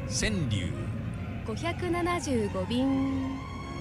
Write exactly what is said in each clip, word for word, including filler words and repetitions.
川柳ごひゃくななじゅうご便。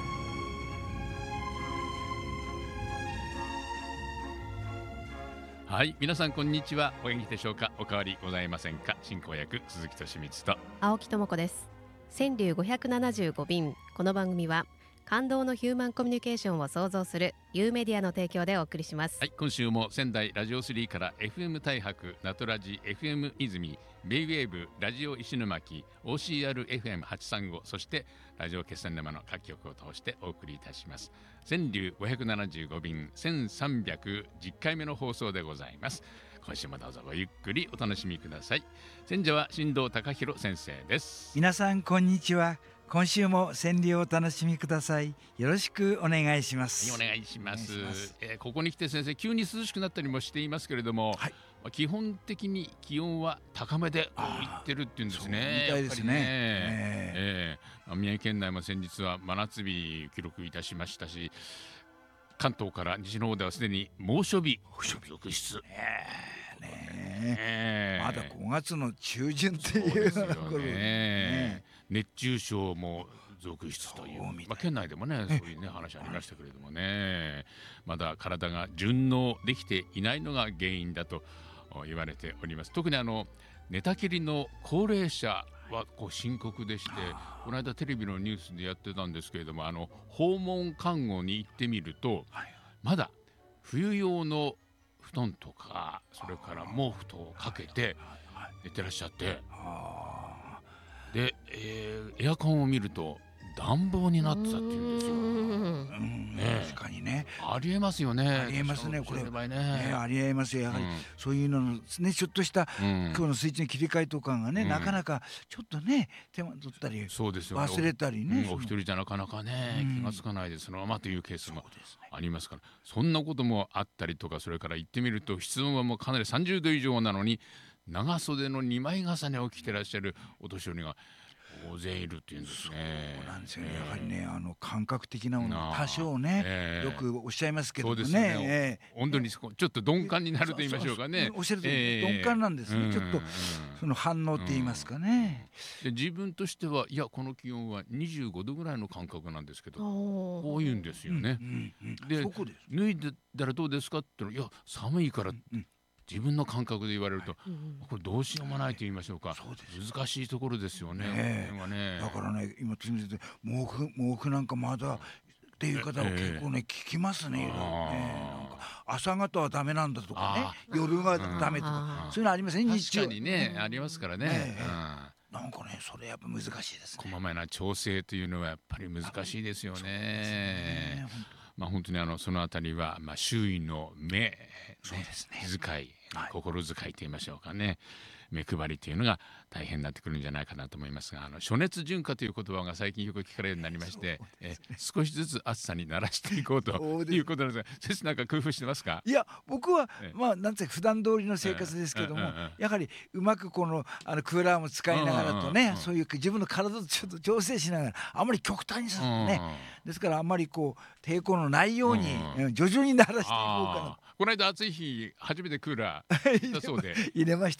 はい、皆さんこんにちは。お元気でしょうか。お変わりございませんか。進行役鈴木俊光と青木智子です。川柳ごひゃくななじゅうご便。この番組は感動のヒューマンコミュニケーションを創造するユーメディアの提供でお送りします。 はい、今週も仙台ラジオスリーから エフエム 大白、ナトラジ エフエム 泉、ベイウェーブ、ラジオ石巻、オーシーアールエフエムはちさんご、そしてラジオ決戦沼の各局を通してお送りいたします。川柳ごひゃくななじゅうご便せんさんびゃくじゅっかいめの放送でございます。今週もどうぞごゆっくりお楽しみください。選者は進藤隆弘先生です。 皆さんこんにちは。今週も川柳をお楽しみください。よろしくお願いします。 はい、お願いします。 お願いします。 えーここに来て先生、急に涼しくなったりもしていますけれども、 はい、 まあ基本的に気温は高めでこういってるっていうんですね。 そうみたいですね。 やっぱりねええーまあ宮城県内も先日は真夏日記録いたしましたし、関東から西の方ではすでに猛暑日続出。 えねえーまだごがつの中旬ってそういうですよような頃ねね。 熱中症も続出という、 そうみたいまあ、県内でもねそういうね話ありましたけれどもね、まだ体が順応できていないのが原因だと言われております。特にあの寝たきりの高齢者はこう深刻でして、この間テレビのニュースでやってたんですけれども、あの訪問看護に行ってみると、 はいまだ冬用の布団とかそれから毛布とかけて寝てらっしゃって、 あで、えーエアコンを見ると暖房になってたっていうんですよ。 うーんーうんねえ確かにね。 ありえますよね。 ありえますねこれそういう場合ね。 ねありえますよ。やはりうんそういうののねちょっとしたうん今日のスイッチの切り替えとかがね、 うんなかなかちょっとね手間取ったりそうですよね。 忘れたりね。 うんお一人じゃなかなかね、 うん気がつかないでそのままというケースもそうですね。 ありますから、そんなこともあったりとか、それから行ってみると室温はもうかなりさんじゅうど以上なのに長袖のにまい重ねを着てらっしゃるお年寄りが大勢いるっていうんですね。 そうなんですよね。 ええやはりね、あの感覚的なものなあ多少ね、 ええよくおっしゃいますけどもね。 そうですよねええ温度にそこちょっと鈍感になると言いましょうかね。 そうそうおっしゃる通り、 ええ鈍感なんですね。ちょっとうんうんその反応って言いますかね。 で自分としてはいやこの気温はにじゅうごどぐらいの感覚なんですけど、 おーこう言うんですよね。 うんうんでそこです。 脱いでたらどうですかって言ったら、いや寒いからうん自分の感覚で言われると、 うんこれどうしようもないと言いましょうか。 そうです難しいところですよね。 ねえこの辺はねだからね、今つみて毛布毛布なんかまだっていう方は結構ね聞きますね。 あーねなんか朝方はダメなんだとかあね、夜はダメとかあーそういうのありません。日中確かにね、ありますからね。 ええうんなんかね、それやっぱ難しいですね。 こまめな調整というのはやっぱり難しいですよね。 ねまあ本当にあのそのあたりはまあ周囲の目、ねそうですね気遣い、 はい心遣いと言いましょうかね。目配りというのが大変になってくるんじゃないかなと思いますが、あの暑熱順化という言葉が最近よく聞かれるようになりまして、え少しずつ暑さに慣らしていこうとそうですいうことなんですが、先生なんか工夫してますか？ いや僕はええまあなんていうか普段通りの生活ですけども、 うんうんうんやはりうまくこのあのクーラーも使いながらとうんうんうんね、そういう自分の体とちょっと調整しながら、あまり極端にするとね、ですからあんまりこう抵抗のないように、 うんうん徐々に慣らしていこうかあーこの間暑い日初めてクーラーなだそうで入れまし